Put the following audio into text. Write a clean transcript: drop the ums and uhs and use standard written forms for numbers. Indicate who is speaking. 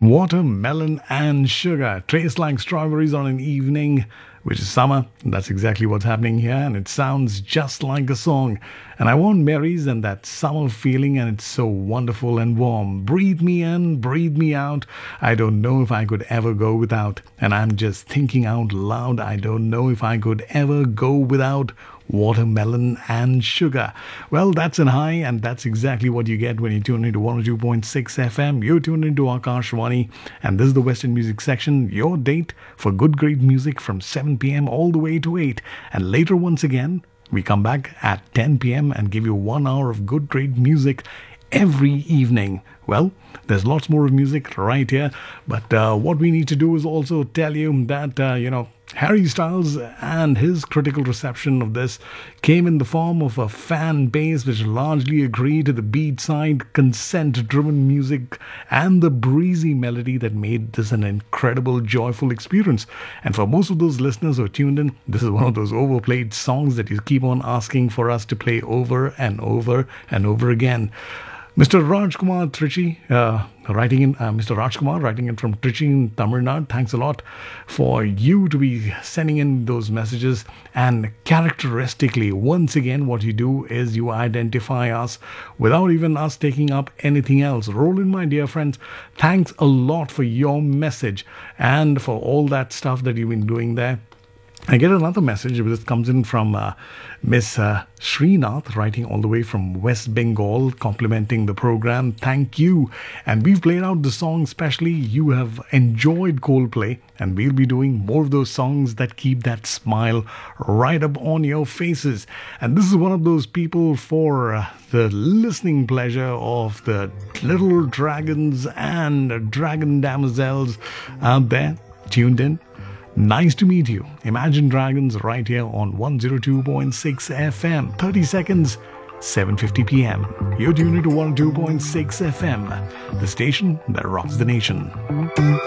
Speaker 1: Watermelon and sugar taste like strawberries on an evening, which is summer. That's exactly what's happening here, and it sounds just like a song. And I want Mary's and that summer feeling, and it's so wonderful and warm. Breathe me in, breathe me out. I don't know if I could ever go without. And I'm just thinking out loud, I don't know if I could ever go without watermelon and sugar. Well, that's an high, and that's exactly what you get when you tune into 102.6 FM. You're tuned into Akashvani, and this is the Western Music Section, your date for good, great music from 7 p.m. all the way to 8. And later, once again, we come back at 10 p.m. and give you 1 hour of good, great music every evening. Well, there's lots more of music right here, but what we need to do is also tell you that, Harry Styles and his critical reception of this came in the form of a fan base which largely agreed to the beat-side, consent-driven music and the breezy melody that made this an incredible, joyful experience. And for most of those listeners who are tuned in, this is one of those overplayed songs that you keep on asking for us to play over and over and over again. Mr. Rajkumar Trichy, writing in from Trichy in Tamil Nadu. Thanks a lot for you to be sending in those messages. And characteristically, once again, what you do is you identify us without even us taking up anything else. Roland, my dear friends, thanks a lot for your message and for all that stuff that you've been doing there. I get another message. This comes in from Miss Srinath, writing all the way from West Bengal, complimenting the program. Thank you. And we've played out the song specially. You have enjoyed Coldplay, and we'll be doing more of those songs that keep that smile right up on your faces. And this is one of those people for the listening pleasure of the little dragons and dragon damsels out there tuned in. Nice to meet you. Imagine Dragons right here on 102.6 FM. 30 seconds, 7:50 p.m. You're tuned into 102.6 FM, the station that rocks the nation.